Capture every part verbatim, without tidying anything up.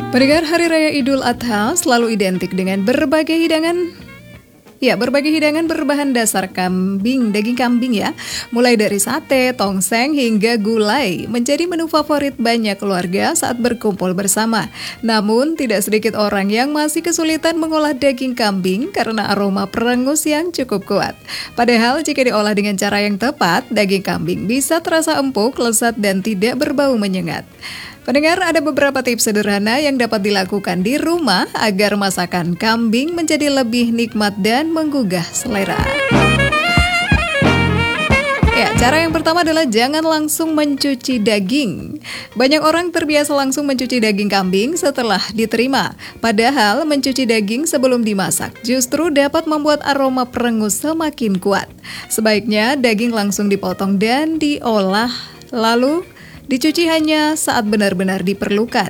Pendengar, Hari Raya Idul Adha selalu identik dengan berbagai hidangan. Ya, berbagai hidangan berbahan dasar kambing, daging kambing ya. Mulai dari sate, tongseng, hingga gulai menjadi menu favorit banyak keluarga saat berkumpul bersama. Namun, tidak sedikit orang yang masih kesulitan mengolah daging kambing karena aroma perengus yang cukup kuat. Padahal, jika diolah dengan cara yang tepat, daging kambing bisa terasa empuk, lezat, dan tidak berbau menyengat. Pendengar, ada beberapa tips sederhana yang dapat dilakukan di rumah agar masakan kambing menjadi lebih nikmat dan menggugah selera. Ya, cara yang pertama adalah jangan langsung mencuci daging. Banyak orang terbiasa langsung mencuci daging kambing setelah diterima. Padahal mencuci daging sebelum dimasak justru dapat membuat aroma perengus semakin kuat. Sebaiknya daging langsung dipotong dan diolah, lalu dicuci hanya saat benar-benar diperlukan.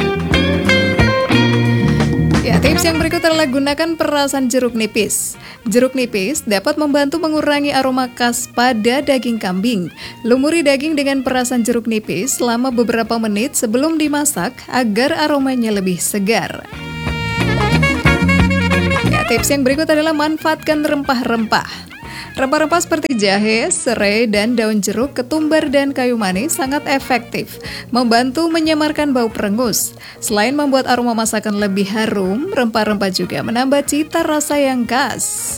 Ya, tips yang berikut adalah gunakan perasan jeruk nipis. Jeruk nipis dapat membantu mengurangi aroma khas pada daging kambing. Lumuri daging dengan perasan jeruk nipis selama beberapa menit sebelum dimasak agar aromanya lebih segar. Ya, tips yang berikut adalah manfaatkan rempah-rempah. Rempah-rempah seperti jahe, serai, dan daun jeruk, ketumbar, dan kayu manis sangat efektif membantu menyamarkan bau perengus. Selain membuat aroma masakan lebih harum, rempah-rempah juga menambah cita rasa yang khas.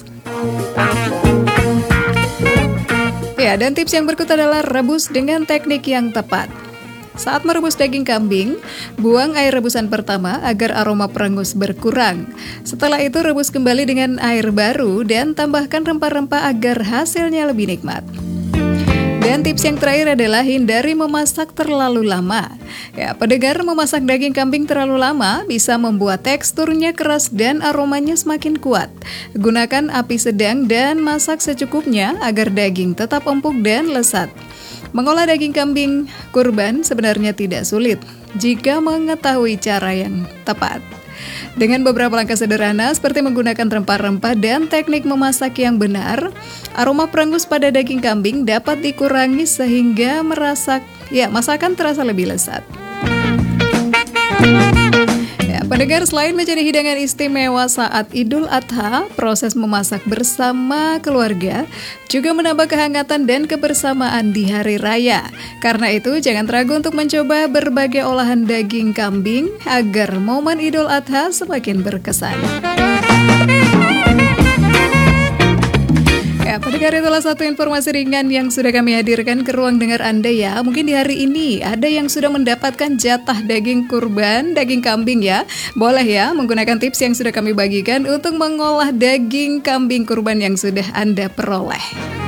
Ya, dan tips yang berikut adalah rebus dengan teknik yang tepat. Saat merebus daging kambing, buang air rebusan pertama agar aroma perengus berkurang. Setelah itu rebus kembali dengan air baru dan tambahkan rempah-rempah agar hasilnya lebih nikmat. Dan tips yang terakhir adalah hindari memasak terlalu lama. Ya, pendengar, memasak daging kambing terlalu lama bisa membuat teksturnya keras dan aromanya semakin kuat. Gunakan api sedang dan masak secukupnya agar daging tetap empuk dan lezat. Mengolah daging kambing kurban sebenarnya tidak sulit jika mengetahui cara yang tepat. Dengan beberapa langkah sederhana seperti menggunakan rempah-rempah dan teknik memasak yang benar, aroma perengus pada daging kambing dapat dikurangi sehingga merasa ya masakan terasa lebih lezat. Pendengar, selain menjadi hidangan istimewa saat Idul Adha, proses memasak bersama keluarga juga menambah kehangatan dan kebersamaan di hari raya. Karena itu, jangan ragu untuk mencoba berbagai olahan daging kambing agar momen Idul Adha semakin berkesan. Ya, pendengar, itulah satu informasi ringan yang sudah kami hadirkan ke ruang dengar Anda ya. Mungkin di hari ini ada yang sudah mendapatkan jatah daging kurban, daging kambing ya. Boleh ya menggunakan tips yang sudah kami bagikan untuk mengolah daging kambing kurban yang sudah Anda peroleh.